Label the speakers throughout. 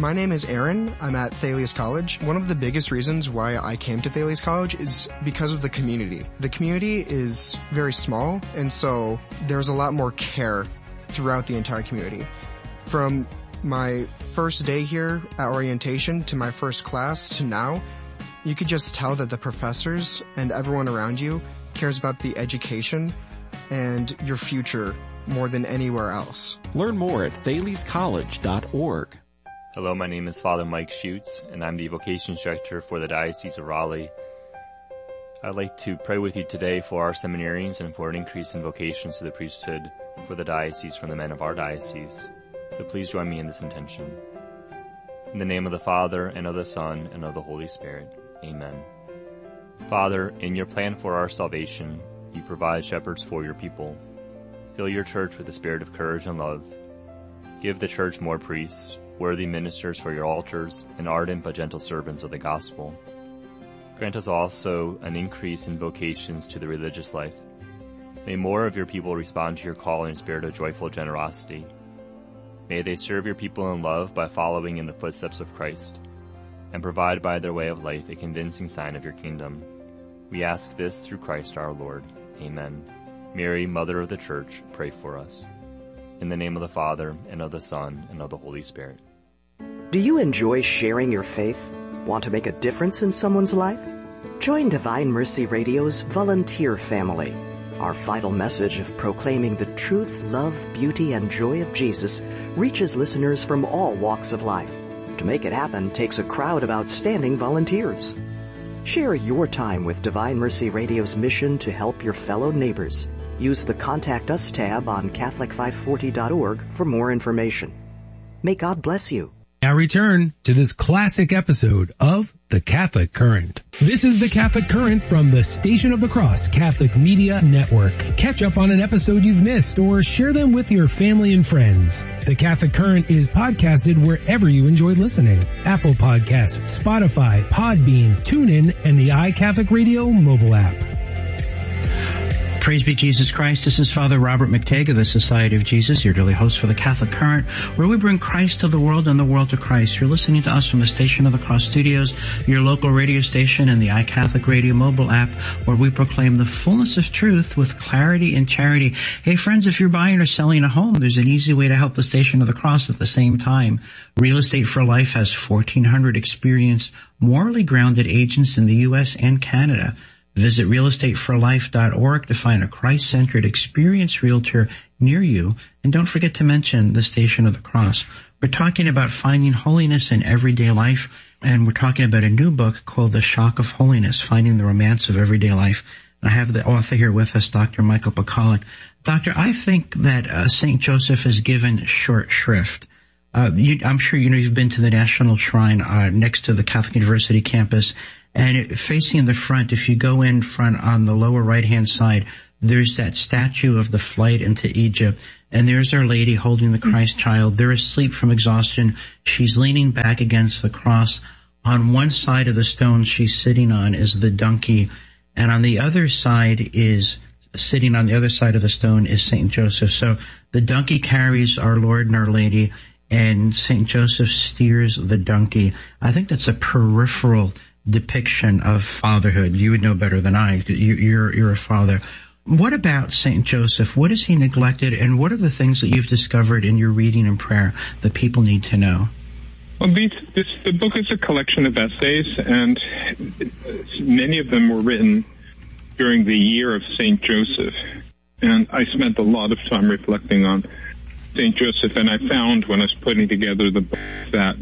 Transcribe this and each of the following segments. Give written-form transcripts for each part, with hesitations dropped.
Speaker 1: My name is Aaron. I'm at Thales College. One of the biggest reasons why I came to Thales College is because of the community. The community is very small, and so there's a lot more care throughout the entire community. From my first day here at orientation to my first class to now, you could just tell that the professors and everyone around you cares about the education and your future more than anywhere else.
Speaker 2: Learn more at thalescollege.org.
Speaker 3: Hello, my name is Father Mike Schutz, and I'm the Vocations Director for the Diocese of Raleigh. I'd like to pray with you today for our seminarians and for an increase in vocations to the priesthood for the diocese from the men of our diocese. So please join me in this intention. In the name of the Father, and of the Son, and of the Holy Spirit. Amen. Father, in your plan for our salvation, you provide shepherds for your people. Fill your church with the spirit of courage and love. Give the church more priests, worthy ministers for your altars, and ardent but gentle servants of the gospel. Grant us also an increase in vocations to the religious life. May more of your people respond to your call in a spirit of joyful generosity. May they serve your people in love by following in the footsteps of Christ, and provide by their way of life a convincing sign of your kingdom. We ask this through Christ our Lord. Amen. Mary, Mother of the Church, pray for us. In the name of the Father, and of the Son, and of the Holy Spirit.
Speaker 4: Do you enjoy sharing your faith? Want to make a difference in someone's life? Join Divine Mercy Radio's volunteer family. Our vital message of proclaiming the truth, love, beauty, and joy of Jesus reaches listeners from all walks of life. To make it happen takes a crowd of outstanding volunteers. Share your time with Divine Mercy Radio's mission to help your fellow neighbors. Use the Contact Us tab on Catholic540.org for more information. May God bless you.
Speaker 5: Now return to this classic episode of The Catholic Current. This is The Catholic Current from the Station of the Cross Catholic Media Network. Catch up on an episode you've missed or share them with your family and friends. The Catholic Current is podcasted wherever you enjoy listening. Apple Podcasts, Spotify, Podbean, TuneIn, and the iCatholic Radio mobile app.
Speaker 6: Praise be Jesus Christ. This is Father Robert McTague of the Society of Jesus, your daily host for the Catholic Current, where we bring Christ to the world and the world to Christ. You're listening to us from the Station of the Cross Studios, your local radio station, and the iCatholic Radio mobile app, where we proclaim the fullness of truth with clarity and charity. Hey friends, if you're buying or selling a home, there's an easy way to help the Station of the Cross at the same time. Real Estate for Life has 1,400 experienced, morally grounded agents in the U.S. and Canada. Visit realestateforlife.org to find a Christ-centered, experienced realtor near you. And don't forget to mention the Station of the Cross. We're talking about finding holiness in everyday life, and we're talking about a new book called The Shock of Holiness, Finding the Romance of Everyday Life. I have the author here with us, Dr. Michael Pacolic. Doctor, I think that St. Joseph is given short shrift. I'm sure you've been to the National Shrine next to the Catholic University campus. And facing the front, if you go in front on the lower right-hand side, there's that statue of the flight into Egypt. And there's Our Lady holding the Christ child. They're asleep from exhaustion. She's leaning back against the cross. On one side of the stone she's sitting on is the donkey. And on the other side sitting on the other side of the stone is St. Joseph. So the donkey carries our Lord and Our Lady, and St. Joseph steers the donkey. I think that's a peripheral depiction of fatherhood. You would know better than I. You're a father. What about St. Joseph? What is he neglected, and what are the things that you've discovered in your reading and prayer that people need to know?
Speaker 7: Well, the book is a collection of essays, and many of them were written during the year of St. Joseph. And I spent a lot of time reflecting on St. Joseph, and I found when I was putting together the book that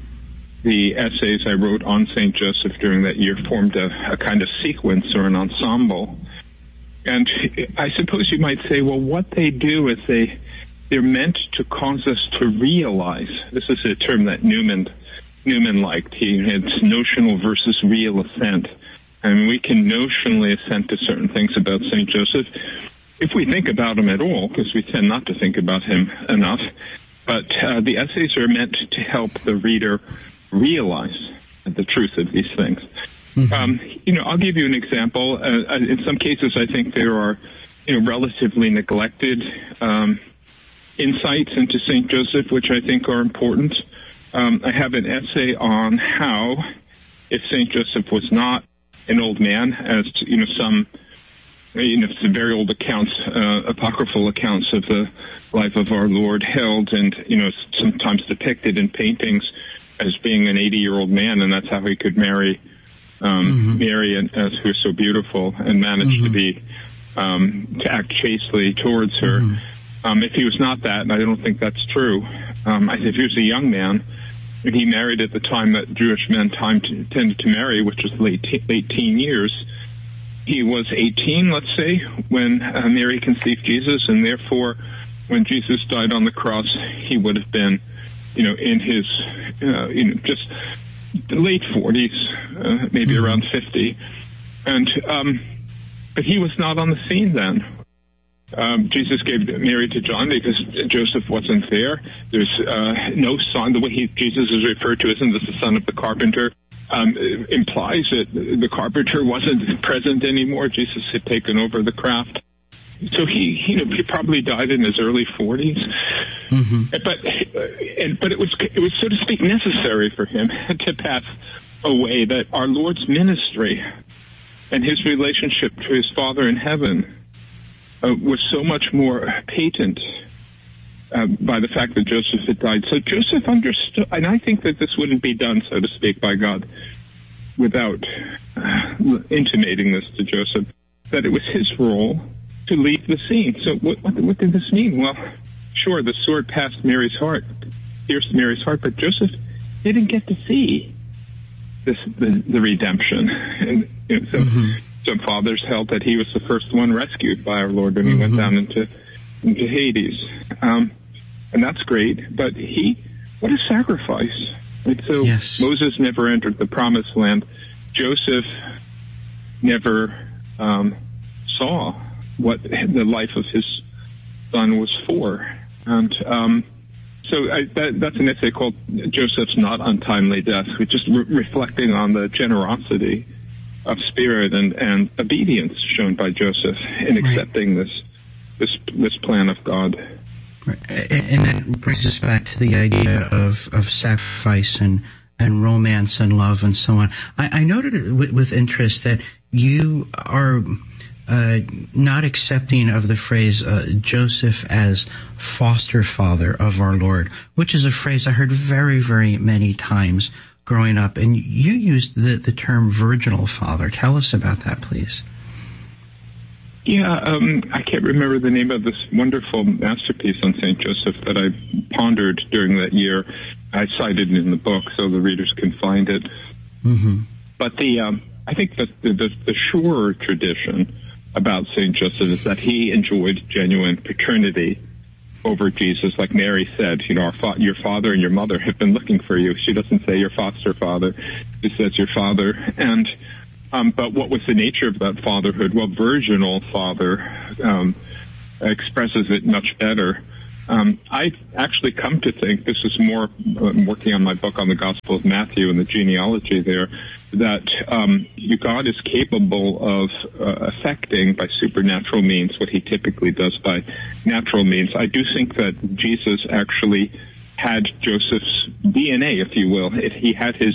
Speaker 7: the essays I wrote on St. Joseph during that year formed a kind of sequence or an ensemble. And I suppose you might say, well, what they do is they're meant to cause us to realize. This is a term that Newman liked. It's notional versus real assent. And we can notionally assent to certain things about St. Joseph if we think about him at all, because we tend not to think about him enough. But the essays are meant to help the reader realize the truth of these things. Mm-hmm. I'll give you an example. In some cases, I think there are, relatively neglected insights into St. Joseph, which I think are important. I have an essay on how, if St. Joseph was not an old man, as some very old accounts, apocryphal accounts of the life of our Lord held, and sometimes depicted in paintings as being an 80-year-old man, and that's how he could marry Mary, who was so beautiful, and managed to act chastely towards her. If he was not that, and I don't think that's true, if he was a young man, and he married at the time that Jewish men tended to marry, which was late teen years, he was 18, let's say, when Mary conceived Jesus, and therefore, when Jesus died on the cross, he would have been, in his, just late 40s, maybe around 50, and but he was not on the scene then. Jesus gave Mary to John because Joseph wasn't there. There's no son. The way Jesus is referred to, isn't this the son of the carpenter? Implies that the carpenter wasn't present anymore. Jesus had taken over the craft. So he probably died in his early 40s. But it was, so to speak, necessary for him to pass away, that our Lord's ministry and his relationship to his Father in heaven was so much more patent by the fact that Joseph had died. So Joseph understood, and I think that this wouldn't be done, so to speak, by God without intimating this to Joseph, that it was his role to leave the scene. So what did this mean? Well, sure, the sword pierced Mary's heart, but Joseph didn't get to see the redemption. And some fathers held that he was the first one rescued by our Lord when he went down into Hades. And that's great, but what a sacrifice. And so Moses never entered the promised land. Joseph never saw what the life of his son was for. And so that's an essay called Joseph's Not Untimely Death, which is reflecting on the generosity of spirit and obedience shown by Joseph in accepting this plan of God.
Speaker 6: And that brings us back to the idea of sacrifice and romance and love and so on. I noted with interest that you are not accepting of the phrase Joseph as foster father of our Lord, which is a phrase I heard very, very many times growing up. And you used the term virginal father. Tell us about that, please.
Speaker 7: Yeah, I can't remember the name of this wonderful masterpiece on St. Joseph that I pondered during that year. I cited it in the book so the readers can find it. But I think that the surer tradition about St. Joseph is that he enjoyed genuine paternity over Jesus. Like Mary said, your father and your mother have been looking for you. She doesn't say your foster father. She says your father. And but what was the nature of that fatherhood? Well, virginal father expresses it much better. I actually come to think, this is more working on my book on the Gospel of Matthew and the genealogy there, that God is capable of affecting by supernatural means what he typically does by natural means. I do think that Jesus actually had Joseph's DNA, if you will. He had his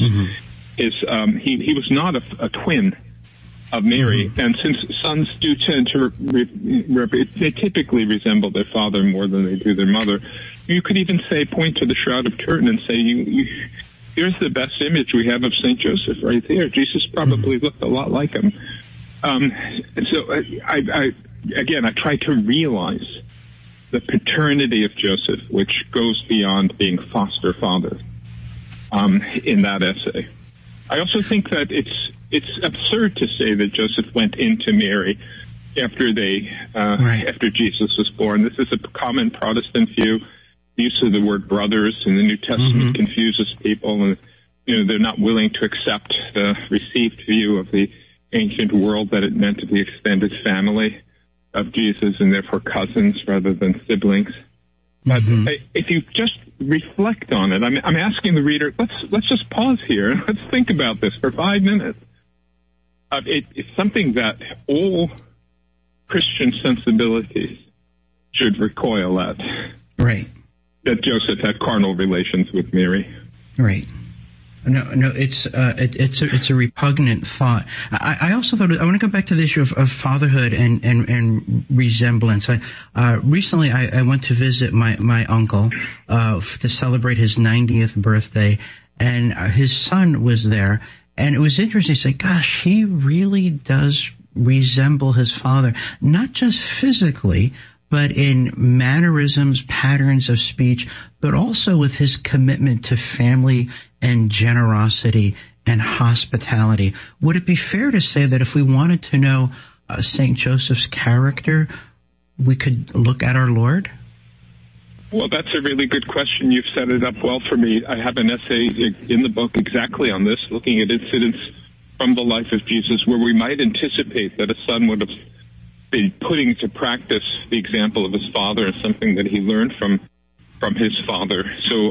Speaker 7: he was not a twin of Mary, and since sons do tend to they typically resemble their father more than they do their mother, you could even point to the Shroud of Turin and say, here's the best image we have of St. Joseph right there. Jesus probably looked a lot like him. And so I try to realize the paternity of Joseph, which goes beyond being foster father, in that essay. I also think that it's absurd to say that Joseph went into Mary after after Jesus was born. This is a common Protestant view. The use of the word brothers in the New Testament confuses people, and they're not willing to accept the received view of the ancient world that it meant to be extended family of Jesus and therefore cousins rather than siblings. But if you just reflect on it, I'm asking the reader, let's just pause here and let's think about this for 5 minutes. It's something that all Christian sensibilities should recoil at.
Speaker 6: Right.
Speaker 7: That Joseph had carnal relations with Mary.
Speaker 6: Right. No, it's a repugnant thought. I also thought, I want to go back to the issue of fatherhood and resemblance. Recently I went to visit my uncle, to celebrate his 90th birthday, and his son was there, and it was interesting to say, gosh, he really does resemble his father, not just physically, but in mannerisms, patterns of speech, but also with his commitment to family and generosity and hospitality. Would it be fair to say that if we wanted to know St. Joseph's character, we could look at our Lord?
Speaker 7: Well, that's a really good question. You've set it up well for me. I have an essay in the book exactly on this, looking at incidents from the life of Jesus where we might anticipate that a son would have been putting into practice the example of his father and something that he learned from his father. So,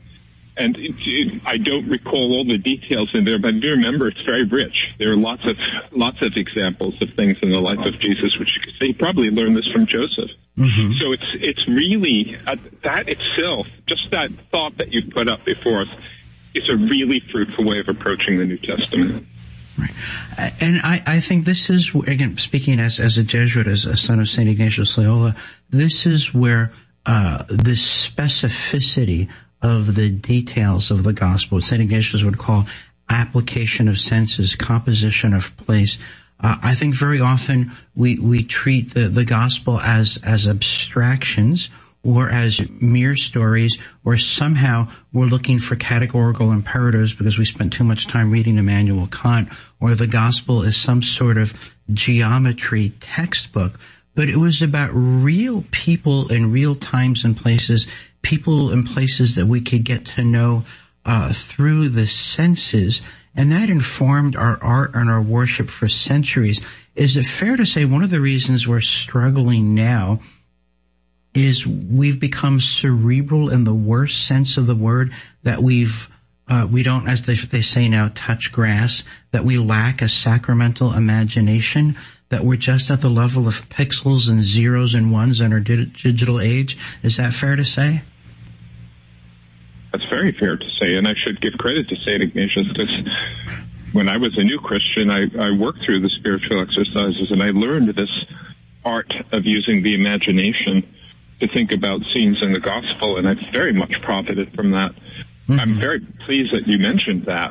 Speaker 7: I don't recall all the details in there, but I do remember it's very rich. There are lots of examples of things in the life of Jesus, which you could say he probably learned this from Joseph. Mm-hmm. So it's really that itself, just that thought that you've put up before us, is a really fruitful way of approaching the New Testament.
Speaker 6: Right. And I think this is, again, speaking as a Jesuit, as a son of St. Ignatius Loyola, this is where the specificity of the details of the gospel, St. Ignatius would call application of senses, composition of place. I think very often we treat the gospel as abstractions or as mere stories, or somehow we're looking for categorical imperatives because we spent too much time reading Immanuel Kant, or the gospel is some sort of geometry textbook. But it was about real people in real times and places, people and places that we could get to know through the senses, and that informed our art and our worship for centuries. Is it fair to say one of the reasons we're struggling now is we've become cerebral in the worst sense of the word, that we don't, as they say now, touch grass, that we lack a sacramental imagination, that we're just at the level of pixels and zeros and ones in our digital age? Is that fair to say?
Speaker 7: That's very fair to say, and I should give credit to St. Ignatius, because when I was a new Christian, I worked through the spiritual exercises, and I learned this art of using the imagination to think about scenes in the gospel, and I've very much profited from that. Mm-hmm. I'm very pleased that you mentioned that.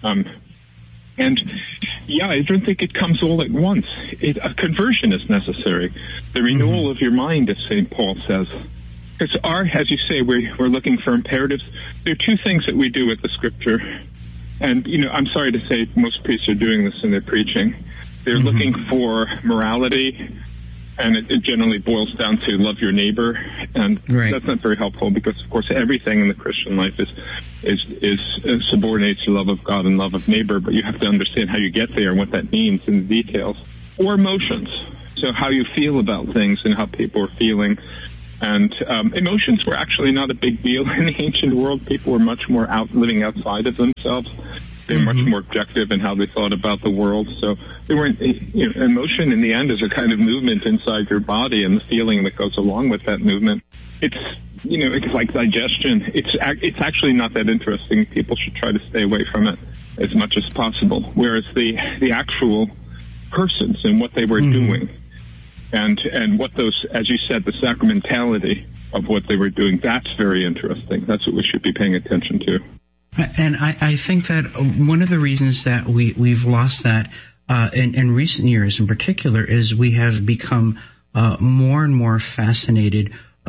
Speaker 7: And yeah, I don't think it comes all at once. A conversion is necessary. The renewal of your mind, as St. Paul says. Because as you say, we're looking for imperatives. There are two things that we do with the scripture. And, I'm sorry to say most priests are doing this in their preaching. They're looking for morality, and it generally boils down to love your neighbor, and that's not very helpful because, of course, everything in the Christian life is subordinate to love of God and love of neighbor, but you have to understand how you get there and what that means in the details. Or emotions, so how you feel about things and how people are feeling. And emotions were actually not a big deal in the ancient world. People were much more living outside of themselves. They were much more objective in how they thought about the world. So they weren't, emotion in the end is a kind of movement inside your body, and the feeling that goes along with that movement. It's, it's like digestion. It's actually not that interesting. People should try to stay away from it as much as possible. Whereas the actual persons and what they were doing, and what those, as you said, the sacramentality of what they were doing, that's very interesting. That's what we should be paying attention to.
Speaker 6: And I think that one of the reasons that we've lost that in recent years in particular is we have become more and more fascinated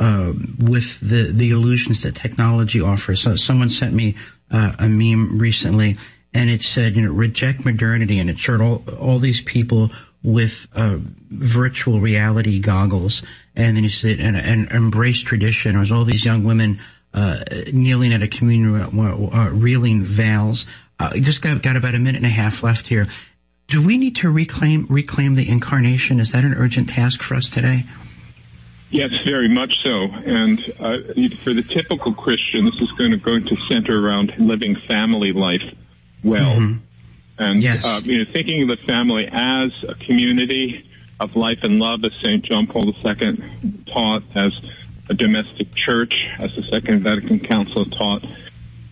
Speaker 6: with the illusions that technology offers. So someone sent me a meme recently, and it said, reject modernity, and it showed all these people with virtual reality goggles, and then he said, and embrace tradition. It was all these young women kneeling at a communion, reeling veils. Just got about a minute and a half left here. Do we need to reclaim the incarnation? Is that an urgent task for us today?
Speaker 7: Yes, very much so. And for the typical Christian, this is going to center around living family life well. And thinking of the family as a community of life and love, as St. John Paul II taught, as a domestic church, as the Second Vatican Council taught,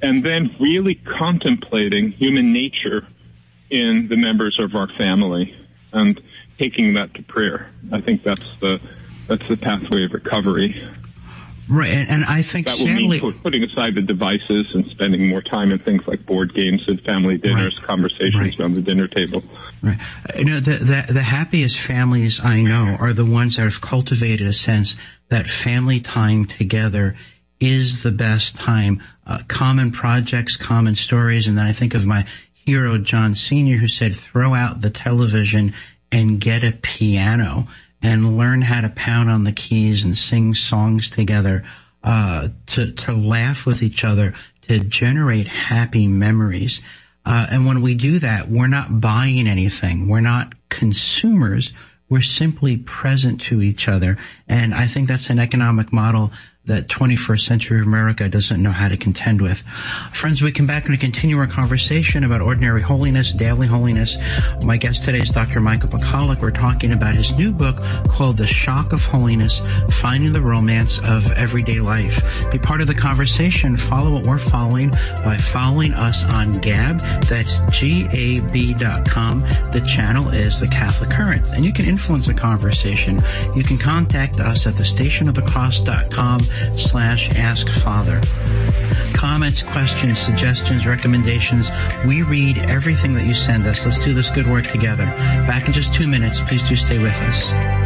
Speaker 7: and then really contemplating human nature in the members of our family and taking that to prayer. I think that's the pathway of recovery.
Speaker 6: Right, and I think
Speaker 7: that will mean putting aside the devices and spending more time in things like board games and family dinners, conversations around the dinner table.
Speaker 6: Right. The happiest families I know are the ones that have cultivated a sense that family time together is the best time. Common projects, common stories, and then I think of my hero, John Sr., who said, throw out the television and get a piano and learn how to pound on the keys and sing songs together, to laugh with each other, to generate happy memories. And when we do that, we're not buying anything. We're not consumers. We're simply present to each other. And I think that's an economic model that 21st century America doesn't know how to contend with. Friends, we come back and we continue our conversation about ordinary holiness, daily holiness. My guest today is Dr. Michael Pacallik. We're talking about his new book called The Shock of Holiness, Finding the Romance of Everyday Life. Be part of the conversation. Follow what we're following by following us on Gab. That's GAB.com. The channel is The Catholic Current. And you can influence the conversation. You can contact us at thestationofthecross.com/askfather. Comments, questions, suggestions, recommendations. We read everything that you send us. Let's do this good work together. Back in just 2 minutes. Please do stay with us.